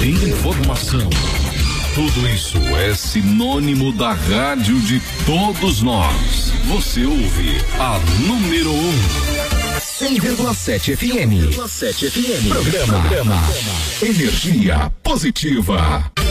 informação. Tudo isso é sinônimo da rádio de todos nós. Você ouve a número 100,7 FM. Programa Energia Positiva.